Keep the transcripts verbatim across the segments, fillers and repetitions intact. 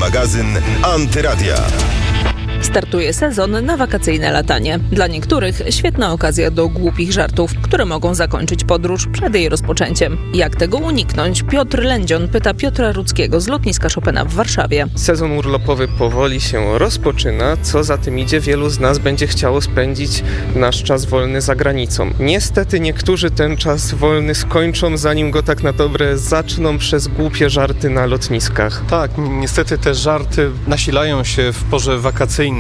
Magazyn Antyradia. Startuje sezon na wakacyjne latanie. Dla niektórych świetna okazja do głupich żartów, które mogą zakończyć podróż przed jej rozpoczęciem. Jak tego uniknąć? Piotr Lędzion pyta Piotra Rudzkiego z lotniska Chopina w Warszawie. Sezon urlopowy powoli się rozpoczyna, co za tym idzie, wielu z nas będzie chciało spędzić nasz czas wolny za granicą. Niestety niektórzy ten czas wolny skończą, zanim go tak na dobre zaczną, przez głupie żarty na lotniskach. Tak, niestety te żarty nasilają się w porze wakacyjnej,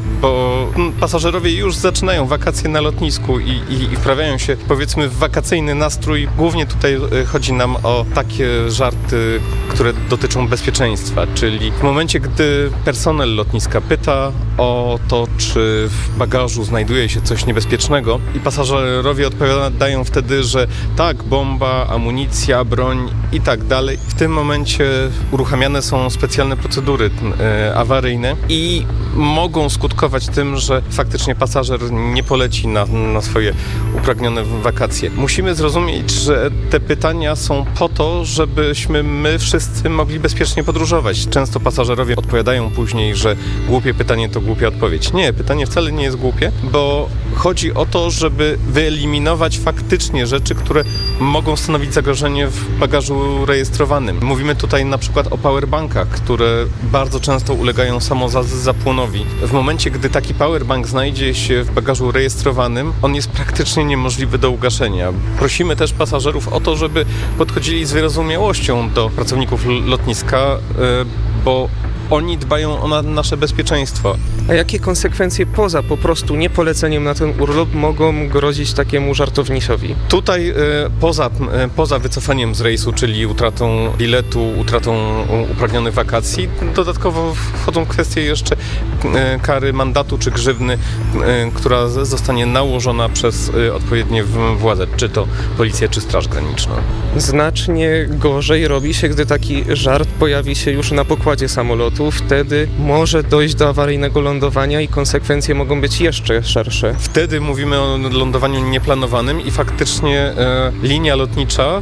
bo pasażerowie już zaczynają wakacje na lotnisku i, i, i wprawiają się, powiedzmy, w wakacyjny nastrój. Głównie tutaj chodzi nam o takie żarty, które dotyczą bezpieczeństwa, czyli w momencie, gdy personel lotniska pyta o to, czy w bagażu znajduje się coś niebezpiecznego i pasażerowie odpowiadają wtedy, że tak, bomba, amunicja, broń i tak dalej. W tym momencie uruchamiane są specjalne procedury e, awaryjne i mogą skutkować tym, że faktycznie pasażer nie poleci na, na swoje upragnione wakacje. Musimy zrozumieć, że te pytania są po to, żebyśmy my wszyscy mogli bezpiecznie podróżować. Często pasażerowie odpowiadają później, że głupie pytanie to głupia odpowiedź. Nie, pytanie wcale nie jest głupie, bo chodzi o to, żeby wyeliminować faktycznie rzeczy, które mogą stanowić zagrożenie w bagażu rejestrowanym. Mówimy tutaj na przykład o powerbankach, które bardzo często ulegają samozapłonowi. W momencie, gdy taki powerbank znajdzie się w bagażu rejestrowanym, on jest praktycznie niemożliwy do ugaszenia. Prosimy też pasażerów o to, żeby podchodzili z wyrozumiałością do pracowników lotniska, bo oni dbają o na, nasze bezpieczeństwo. A jakie konsekwencje poza po prostu niepoleceniem na ten urlop mogą grozić takiemu żartownisowi? Tutaj y, poza, y, poza wycofaniem z rejsu, czyli utratą biletu, utratą upragnionych wakacji, dodatkowo wchodzą kwestie jeszcze y, kary mandatu czy grzywny, y, która z, zostanie nałożona przez y, odpowiednie władze, czy to policję, czy Straż Graniczną. Znacznie gorzej robi się, gdy taki żart pojawi się już na pokładzie samolotu. Wtedy może dojść do awaryjnego lądowania i konsekwencje mogą być jeszcze szersze. Wtedy mówimy o lądowaniu nieplanowanym i faktycznie e, linia lotnicza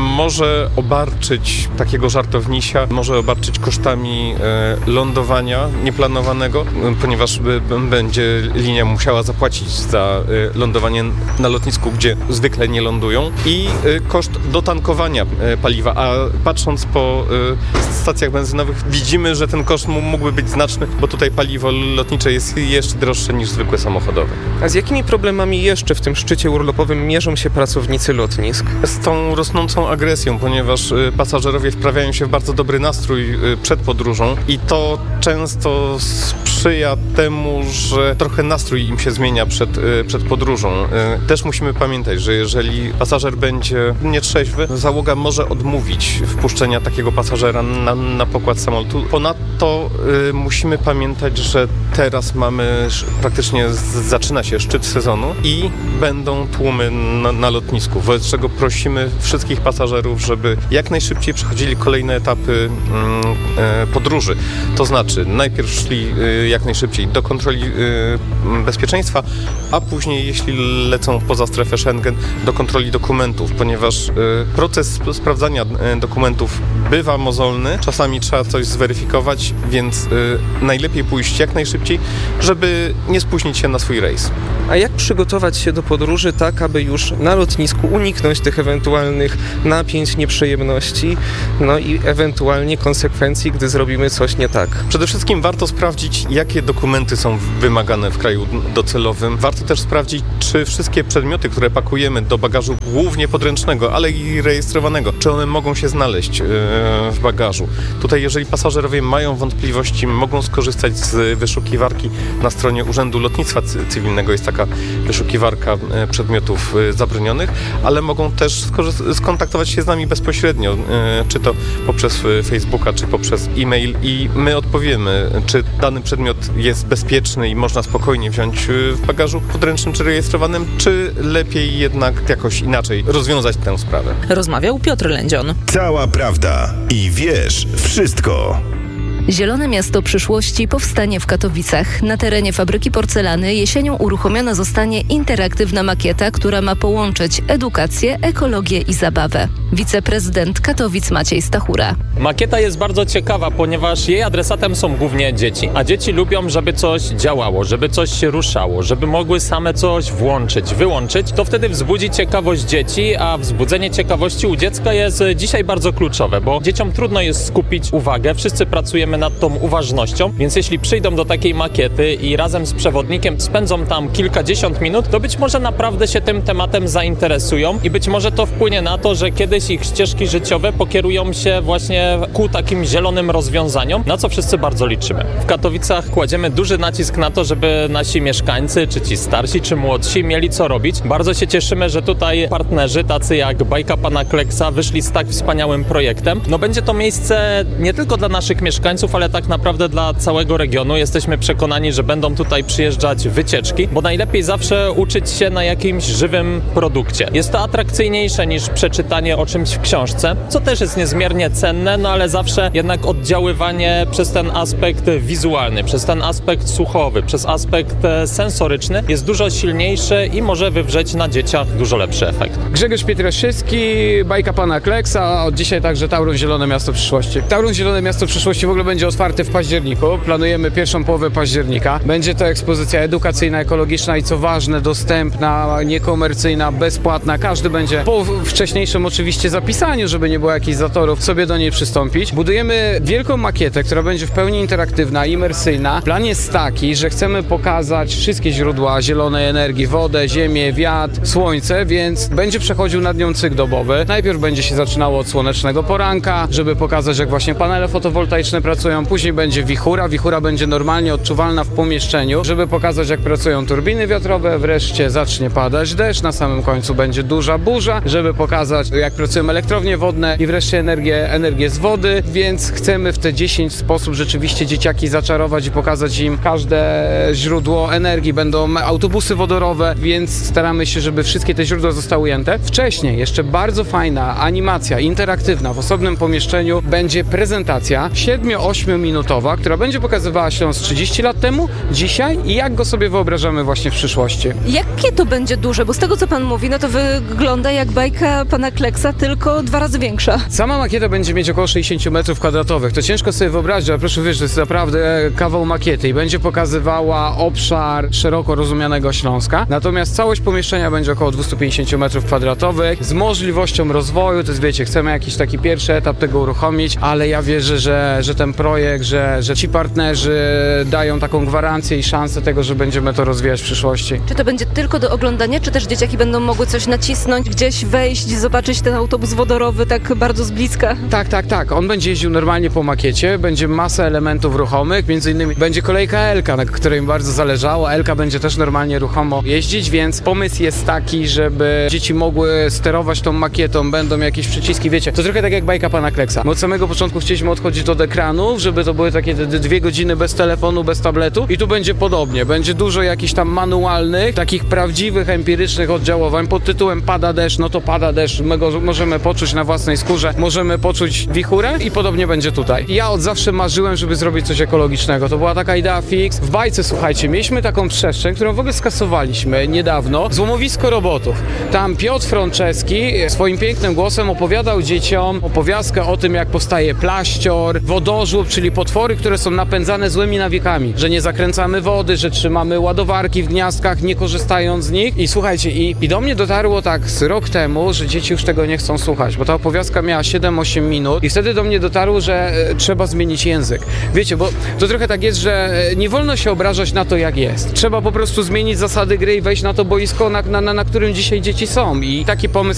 może obarczyć takiego żartownisia, może obarczyć kosztami e, lądowania nieplanowanego, ponieważ b, b, będzie linia musiała zapłacić za e, lądowanie na lotnisku, gdzie zwykle nie lądują, i e, koszt dotankowania e, paliwa. A patrząc po e, stacjach benzynowych widzimy, że ten koszt mógłby być znaczny, bo tutaj paliwo lotnicze jest jeszcze droższe niż zwykłe samochodowe. A z jakimi problemami jeszcze w tym szczycie urlopowym mierzą się pracownicy lotnisk? Z tą rosnącą agresją, ponieważ pasażerowie wprawiają się w bardzo dobry nastrój przed podróżą i to często sprzyja temu, że trochę nastrój im się zmienia przed, przed podróżą. Też musimy pamiętać, że jeżeli pasażer będzie nietrzeźwy, załoga może odmówić wpuszczenia takiego pasażera na, na pokład samolotu. Ponadto y, musimy pamiętać, że teraz mamy, praktycznie z, zaczyna się szczyt sezonu i będą tłumy na, na lotnisku, wobec czego prosimy wszystkich pasażerów, żeby jak najszybciej przechodzili kolejne etapy y, y, podróży. To znaczy najpierw szli y, jak najszybciej do kontroli y, bezpieczeństwa, a później, jeśli lecą poza strefę Schengen, do kontroli dokumentów, ponieważ y, proces sprawdzania y, dokumentów bywa mozolny, czasami trzeba coś zweryfikować, więc y, najlepiej pójść jak najszybciej, żeby nie spóźnić się na swój rejs. A jak przygotować się do podróży tak, aby już na lotnisku uniknąć tych ewentualnych napięć, nieprzyjemności, no i ewentualnie konsekwencji, gdy zrobimy coś nie tak? Przede wszystkim warto sprawdzić, jakie dokumenty są wymagane w kraju docelowym. Warto też sprawdzić, czy wszystkie przedmioty, które pakujemy do bagażu, głównie podręcznego, ale i rejestrowanego, czy one mogą się znaleźć yy, w bagażu. Tutaj, jeżeli pasażerowie mają wątpliwości, mogą skorzystać z wyszukiwarki na stronie Urzędu Lotnictwa Cywilnego. Jest taka wyszukiwarka przedmiotów zabronionych, ale mogą też skontaktować się z nami bezpośrednio, czy to poprzez Facebooka, czy poprzez e-mail, i my odpowiemy, czy dany przedmiot jest bezpieczny i można spokojnie wziąć w bagażu podręcznym czy rejestrowanym, czy lepiej jednak jakoś inaczej rozwiązać tę sprawę. Rozmawiał Piotr Lędzion. Cała prawda i wiesz wszystko. Zielone Miasto Przyszłości powstanie w Katowicach. Na terenie fabryki porcelany jesienią uruchomiona zostanie interaktywna makieta, która ma połączyć edukację, ekologię i zabawę. Wiceprezydent Katowic Maciej Stachura. Makieta jest bardzo ciekawa, ponieważ jej adresatem są głównie dzieci. A dzieci lubią, żeby coś działało, żeby coś się ruszało, żeby mogły same coś włączyć, wyłączyć. To wtedy wzbudzi ciekawość dzieci, a wzbudzenie ciekawości u dziecka jest dzisiaj bardzo kluczowe, bo dzieciom trudno jest skupić uwagę. Wszyscy pracujemy nad tą uważnością, więc jeśli przyjdą do takiej makiety i razem z przewodnikiem spędzą tam kilkadziesiąt minut, to być może naprawdę się tym tematem zainteresują i być może to wpłynie na to, że kiedyś ich ścieżki życiowe pokierują się właśnie ku takim zielonym rozwiązaniom, na co wszyscy bardzo liczymy. W Katowicach kładziemy duży nacisk na to, żeby nasi mieszkańcy, czy ci starsi, czy młodsi, mieli co robić. Bardzo się cieszymy, że tutaj partnerzy, tacy jak Bajka Pana Kleksa, wyszli z tak wspaniałym projektem. No będzie to miejsce nie tylko dla naszych mieszkańców, ale tak naprawdę dla całego regionu. Jesteśmy przekonani, że będą tutaj przyjeżdżać wycieczki, bo najlepiej zawsze uczyć się na jakimś żywym produkcie. Jest to atrakcyjniejsze niż przeczytanie o czymś w książce, co też jest niezmiernie cenne, no ale zawsze jednak oddziaływanie przez ten aspekt wizualny, przez ten aspekt słuchowy, przez aspekt sensoryczny jest dużo silniejszy i może wywrzeć na dzieciach dużo lepszy efekt. Grzegorz Pietraszewski, Bajka Pana Kleksa, od dzisiaj także Tauron Zielone Miasto Przyszłości. Tauron Zielone Miasto Przyszłości w ogóle będzie otwarte w październiku. Planujemy pierwszą połowę października. Będzie to ekspozycja edukacyjna, ekologiczna i co ważne, dostępna, niekomercyjna, bezpłatna. Każdy będzie po wcześniejszym oczywiście zapisaniu, żeby nie było jakichś zatorów, sobie do niej przystąpić. Budujemy wielką makietę, która będzie w pełni interaktywna, imersyjna. Plan jest taki, że chcemy pokazać wszystkie źródła zielonej energii, wodę, ziemię, wiatr, słońce, więc będzie przechodził nad nią cykl dobowy. Najpierw będzie się zaczynało od słonecznego poranka, żeby pokazać, jak właśnie panele fotowoltaiczne pracują. Później będzie wichura. Wichura będzie normalnie odczuwalna w pomieszczeniu, żeby pokazać, jak pracują turbiny wiatrowe. Wreszcie zacznie padać deszcz. Na samym końcu będzie duża burza, żeby pokazać, jak pracują elektrownie wodne i wreszcie energię, energię z wody, więc chcemy w te dziesięć sposób rzeczywiście dzieciaki zaczarować i pokazać im każde źródło energii. Będą autobusy wodorowe, więc staramy się, żeby wszystkie te źródła zostały ujęte. Wcześniej jeszcze bardzo fajna animacja interaktywna w osobnym pomieszczeniu będzie prezentacja siedmiu-ośmiu minutowa, która będzie pokazywała się z trzydziestu lat temu, dzisiaj i jak go sobie wyobrażamy właśnie w przyszłości. Jakie to będzie duże? Bo z tego, co pan mówi, no to wygląda jak Bajka Pana Kleksa, tylko dwa razy większa. Sama makieta będzie mieć około sześćdziesiąt metrów kwadratowych. To ciężko sobie wyobrazić, ale proszę wierzyć, to jest naprawdę kawał makiety i będzie pokazywała obszar szeroko rozumianego Śląska. Natomiast całość pomieszczenia będzie około dwieście pięćdziesiąt metrów kwadratowych z możliwością rozwoju. To jest, wiecie, chcemy jakiś taki pierwszy etap tego uruchomić, ale ja wierzę, że, że ten projekt, że, że ci partnerzy dają taką gwarancję i szansę tego, że będziemy to rozwijać w przyszłości. Czy to będzie tylko do oglądania, czy też dzieciaki będą mogły coś nacisnąć, gdzieś wejść, zobaczyć ten autobus wodorowy tak bardzo z bliska? Tak, tak, tak. On będzie jeździł normalnie po makiecie, będzie masa elementów ruchomych, między innymi będzie kolejka Elka, na której mi bardzo zależało. Elka będzie też normalnie ruchomo jeździć, więc pomysł jest taki, żeby dzieci mogły sterować tą makietą, będą jakieś przyciski, wiecie, to trochę tak jak Bajka Pana Kleksa. My od samego początku chcieliśmy odchodzić od ekranów, żeby to były takie dwie godziny bez telefonu, bez tabletu i tu będzie podobnie. Będzie dużo jakichś tam manualnych, takich prawdziwych, empirycznych oddziaływań pod tytułem pada deszcz, no to pada deszcz, my go możemy poczuć na własnej skórze, możemy poczuć wichurę i podobnie będzie tutaj. Ja od zawsze marzyłem, żeby zrobić coś ekologicznego. To była taka idea fix. W bajce, słuchajcie, mieliśmy taką przestrzeń, którą w ogóle skasowaliśmy niedawno. Złomowisko robotów. Tam Piotr Franceski swoim pięknym głosem opowiadał dzieciom opowiastkę o tym, jak powstaje plaścior, wodożób, czyli potwory, które są napędzane złymi nawikami, że nie zakręcamy wody, że trzymamy ładowarki w gniazdkach, nie korzystając z nich. I słuchajcie, i, i do mnie dotarło tak z rok temu, że dzieci już tego nie chcą słuchać, bo ta opowiastka miała siedem-osiem minut i wtedy do mnie dotarło, że e, trzeba zmienić język. Wiecie, bo to trochę tak jest, że e, nie wolno się obrażać na to, jak jest. Trzeba po prostu zmienić zasady gry i wejść na to boisko, na, na, na którym dzisiaj dzieci są. I taki pomysł